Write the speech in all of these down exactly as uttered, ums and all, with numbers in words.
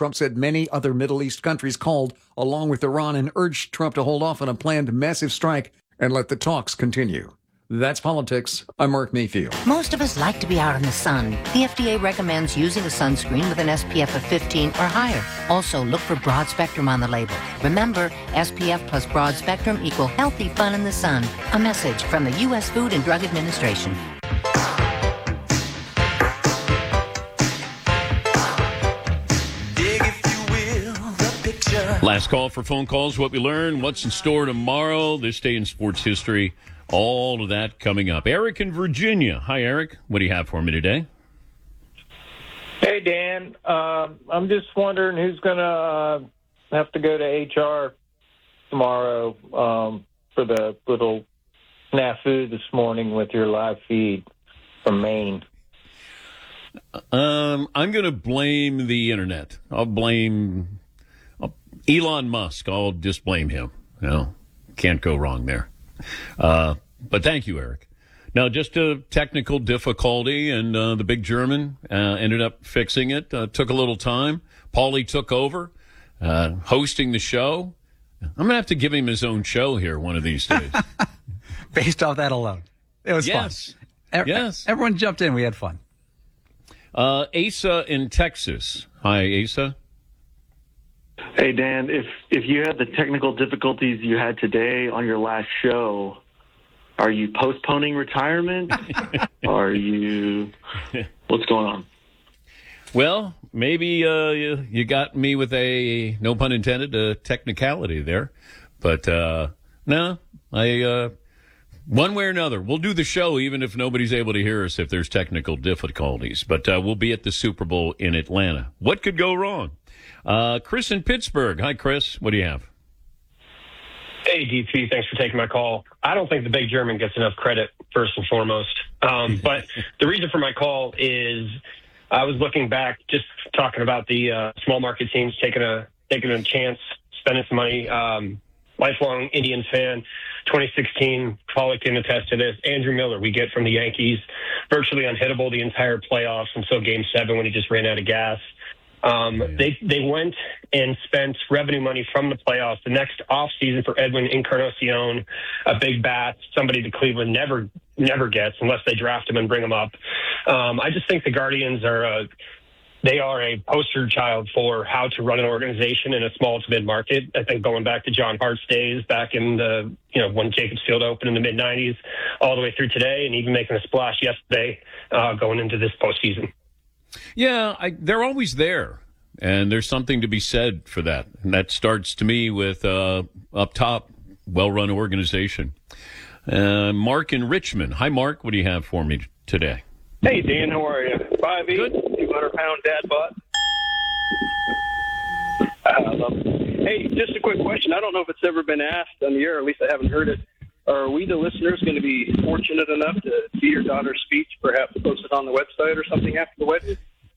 Trump said many other Middle East countries called, along with Iran, and urged Trump to hold off on a planned massive strike and let the talks continue. That's politics. I'm Mark Mayfield. Most of us like to be out in the sun. The F D A recommends using a sunscreen with an S P F of fifteen or higher. Also, look for broad spectrum on the label. Remember, S P F plus broad spectrum equal healthy fun in the sun. A message from the U S Food and Drug Administration. Last call for phone calls. What we learn, what's in store tomorrow, this day in sports history. All of that coming up. Eric in Virginia. Hi, Eric. What do you have for me today? Hey, Dan. Uh, I'm just wondering who's going to uh, have to go to H R tomorrow um, for the little snafu this morning with your live feed from Maine. Um, I'm going to blame the internet. I'll blame Elon Musk. I'll just blame him. You know, can't go wrong there. Uh, but thank you, Eric. Now, just a technical difficulty, and uh, the big German uh, ended up fixing it. Uh, took a little time. Paulie took over, uh, hosting the show. I'm going to have to give him his own show here one of these days. Based off that alone. It was yes. fun. Yes. Everyone jumped in. We had fun. Uh, Asa in Texas. Hi, Asa. Hey, Dan, if if you had the technical difficulties you had today on your last show, are you postponing retirement? Are you – what's going on? Well, maybe uh, you, you got me with a, no pun intended, a technicality there. But, uh, no, I uh, – one way or another, we'll do the show even if nobody's able to hear us if there's technical difficulties. But uh, we'll be at the Super Bowl in Atlanta. What could go wrong? Uh, Chris in Pittsburgh. Hi, Chris. What do you have? Hey, D P. Thanks for taking my call. I don't think the big German gets enough credit, first and foremost. Um, but the reason for my call is I was looking back, just talking about the uh, small market teams taking a taking a chance, spending some money. Um, lifelong Indians fan. twenty sixteen, Pollock can attest to this. Andrew Miller, we get from the Yankees, virtually unhittable the entire playoffs until Game Seven when he just ran out of gas. Um, yeah. They they went and spent revenue money from the playoffs the next offseason for Edwin Encarnacion, a big bat, somebody that Cleveland never never gets unless they draft him and bring him up. Um, I just think the Guardians are a, they are a poster child for how to run an organization in a small to mid market. I think going back to John Hart's days back in the you know when Jacobs Field opened in the mid nineties, all the way through today, and even making a splash yesterday uh, going into this postseason. Yeah, I, they're always there, and there's something to be said for that. And that starts, to me, with uh, up top, well-run organization. Uh, Mark in Richmond. Hi, Mark. What do you have for me today? Hey, Dan. How are you? five eight, two hundred pound dad bod. I love it. Hey, just a quick question. I don't know if it's ever been asked on the air, or at least I haven't heard it. Are we, the listeners, going to be fortunate enough to see your daughter's speech, perhaps posted on the website or something after the wedding?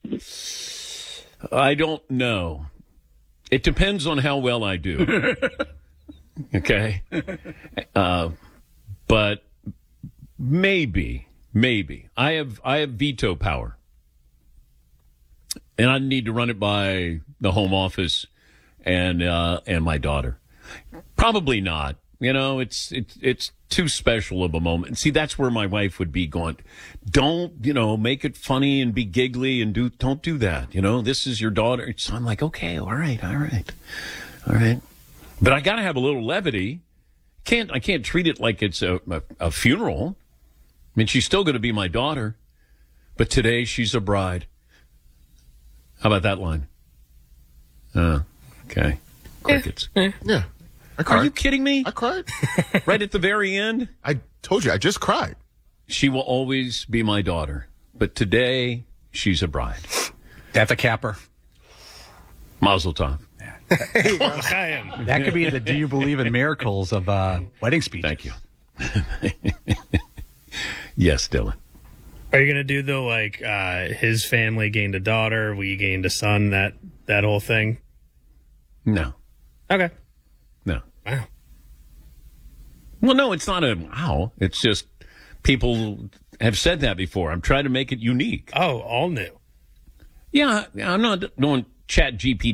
I don't know. It depends on how well I do. Okay? Uh, but maybe, maybe. I have I have veto power. And I need to run it by the home office and uh, and my daughter. Probably not. You know, it's it's it's too special of a moment. See, that's where my wife would be going, don't, you know, make it funny and be giggly and do don't do that. You know, this is your daughter. So I'm like, okay, all right, all right, all right. But I got to have a little levity. Can't I can't treat it like it's a, a, a funeral. I mean, she's still going to be my daughter, but today she's a bride. How about that line? Uh, okay. Crickets. Yeah. yeah. I cried. Are you kidding me? I cried. Right at the very end? I told you, I just cried. She will always be my daughter, but today she's a bride. That's a capper. Mazel tov. Yeah. That could be the "Do you believe in miracles" of uh, wedding speech. Thank you. Yes, Dylan. Are you going to do the, like, uh, his family gained a daughter, we gained a son, that, that whole thing? No. Okay. No. Wow. Well, no, it's not a wow. It's just people have said that before. I'm trying to make it unique. Oh, all new. Yeah, I'm not doing Chat G P T